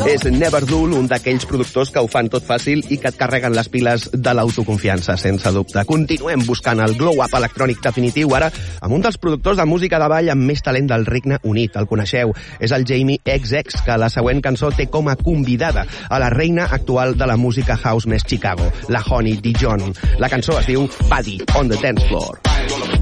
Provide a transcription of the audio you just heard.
És Neverdool, un d'aquells productors que ho fan tot fàcil i que et carreguen les piles de l'autoconfiança, sense dubte. Continuem buscant el glow-up electrònic definitiu, ara amb un dels productors de música de ball amb més talent del Regne Unit. El coneixeu, és el Jamie XX, que la següent cançó té com a convidada a la reina actual de la música house més Chicago, la Honey Dijon. La cançó es diu Body on the Dance Floor.